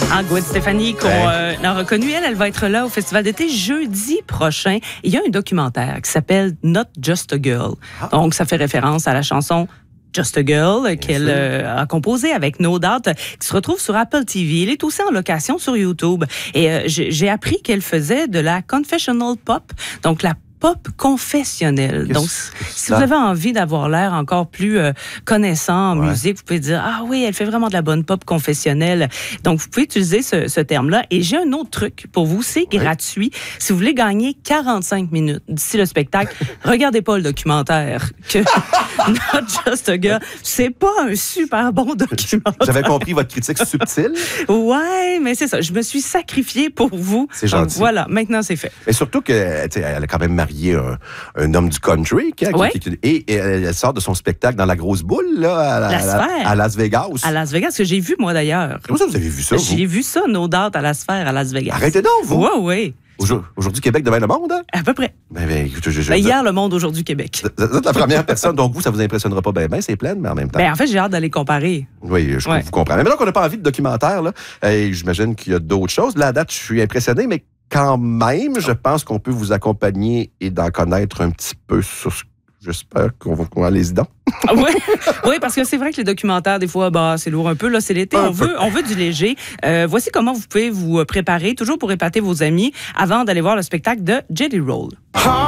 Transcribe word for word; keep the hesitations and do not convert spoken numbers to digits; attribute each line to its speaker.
Speaker 1: Ah, Gwen Stefani, qu'on euh, a reconnu, elle, elle va être là au Festival d'été jeudi prochain. Il y a un documentaire qui s'appelle Not Just a Girl. Ah. Donc, ça fait référence à la chanson Just a Girl, qu'elle euh, a composé avec No Doubt, qui se retrouve sur Apple T V. Il est aussi en location sur YouTube. Et euh, j'ai, j'ai appris qu'elle faisait de la confessional pop, donc la pop confessionnelle. Qu'est-ce Donc, si vous avez envie d'avoir l'air encore plus euh, connaissant en ouais. musique, vous pouvez dire « Ah oui, elle fait vraiment de la bonne pop confessionnelle. » Donc, vous pouvez utiliser ce, ce terme-là. Et j'ai un autre truc pour vous, c'est ouais. gratuit. Si vous voulez gagner quarante-cinq minutes d'ici le spectacle, regardez pas le documentaire. Que Not Just a Girl, c'est pas un super bon documentaire.
Speaker 2: J'avais compris votre critique subtile.
Speaker 1: Ouais, mais c'est ça. Je me suis sacrifiée pour vous.
Speaker 2: C'est gentil.
Speaker 1: Donc, voilà, maintenant, c'est fait.
Speaker 2: Et surtout que, tu sais, elle a quand même marié Un, un homme du country qui,
Speaker 1: ouais.
Speaker 2: qui, qui, et, et elle sort de son spectacle dans la grosse boule là, à, la,
Speaker 1: la
Speaker 2: à, à Las Vegas.
Speaker 1: À Las Vegas, que j'ai vu moi d'ailleurs.
Speaker 2: Comment ça vous avez vu ça?
Speaker 1: J'ai vu ça, No Doubt, à la Sphère à Las Vegas.
Speaker 2: Arrêtez donc, vous!
Speaker 1: Oui, oui.
Speaker 2: Aujourd'hui, aujourd'hui, Québec, demain, le monde? Hein?
Speaker 1: À peu près.
Speaker 2: Ben, ben, écoute, je, je,
Speaker 1: ben, hier, le monde, aujourd'hui, Québec.
Speaker 2: Vous êtes la première personne, donc vous, ça vous impressionnera pas bien, ben, c'est plein, mais en même temps.
Speaker 1: Ben, en fait, j'ai hâte d'aller comparer.
Speaker 2: Oui, je ouais. vous comprends. Mais maintenant qu'on n'a pas envie de documentaire, là, et j'imagine qu'il y a d'autres choses. Là, à date, je suis impressionné, mais quand même, je pense qu'on peut vous accompagner et d'en connaître un petit peu sur ce J'espère qu'on va qu'on les dents.
Speaker 1: oui, oui, parce que c'est vrai que les documentaires, des fois, bah, c'est lourd un peu. Là, c'est l'été. On veut, on veut du léger. Euh, voici comment vous pouvez vous préparer, toujours pour épater vos amis, avant d'aller voir le spectacle de Jelly Roll.